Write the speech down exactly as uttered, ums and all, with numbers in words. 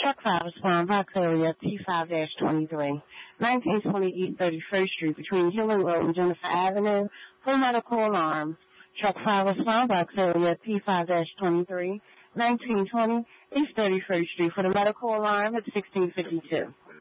Truck five respond box area T five twenty-three, nineteen twenty East thirty-first Street between Healing Road and Jennifer Avenue for medical alarm. Truck five respond box area T five twenty-three, nineteen twenty East thirty-first Street for the medical alarm at sixteen fifty-two.